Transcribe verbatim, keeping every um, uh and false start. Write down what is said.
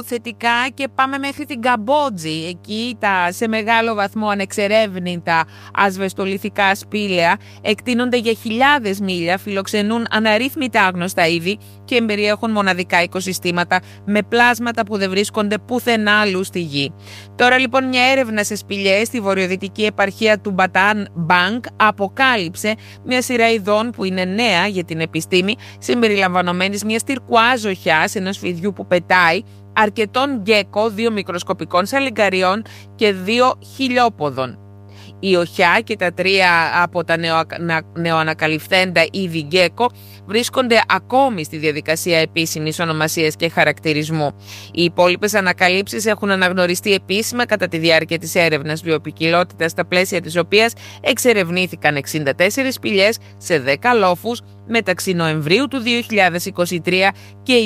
θετικά και πάμε μέχρι την Καμπότζη. Εκεί τα σε μεγάλο βαθμό ανεξερεύνητα ασβεστολιθικά σπήλαια εκτείνονται για χιλιάδες μίλια, φιλοξενούν αναρρύθμιτα άγνωστα είδη και περιέχουν μοναδικά οικοσυστήματα με πλάσματα που δεν βρίσκονται πουθενά αλλού στη γη. Τώρα λοιπόν μια έρευνα σε σπηλιές στη βορειοδυτική επαρχία του Μπατάν Μπάνκ αποκάλυψε μια σειρά ειδών που είναι νέα για την επιστήμη, συμπεριλαμβανομένης μιας τυρκουάζοχιάς, ενός φιδιού που πετάει, αρκετών γκέκο, δύο μικροσκοπικών σαλιγκαριών και δύο χιλιόποδων. Η οχιά και τα τρία από τα νεοανακαλυφθέντα είδη γκέκο βρίσκονται ακόμη στη διαδικασία επίσημης ονομασίας και χαρακτηρισμού. Οι υπόλοιπες ανακαλύψεις έχουν αναγνωριστεί επίσημα κατά τη διάρκεια της έρευνας βιοποικιλότητας, στα πλαίσια της οποίας εξερευνήθηκαν εξήντα τέσσερις σπηλιές σε δέκα λόφους μεταξύ Νοεμβρίου του δύο χιλιάδες είκοσι τρία και